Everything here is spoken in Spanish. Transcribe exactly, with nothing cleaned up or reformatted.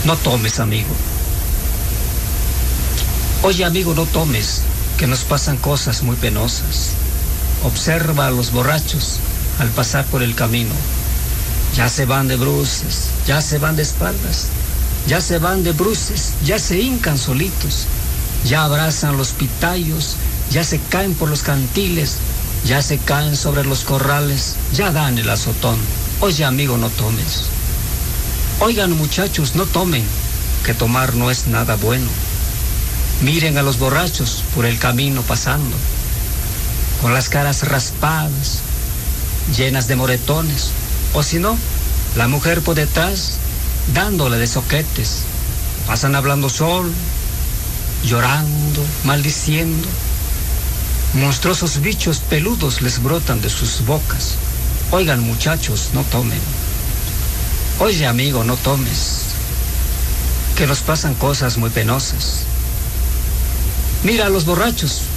No tomes, amigo. Oye, amigo, no tomes, que nos pasan cosas muy penosas. Observa a los borrachos al pasar por el camino. Ya se van de bruces, ya se van de espaldas, ya se van de bruces, ya se hincan solitos, ya abrazan los pitayos, ya se caen por los cantiles, ya se caen sobre los corrales, ya dan el azotón. Oye, amigo, no tomes. Oigan, muchachos, no tomen, que tomar no es nada bueno. Miren a los borrachos por el camino pasando, con las caras raspadas, llenas de moretones, o si no, la mujer por detrás, dándole de soquetes. Pasan hablando solo, llorando, maldiciendo. Monstruosos bichos peludos les brotan de sus bocas. Oigan, muchachos, no tomen. Oye, amigo, no tomes, que nos pasan cosas muy penosas. Mira a los borrachos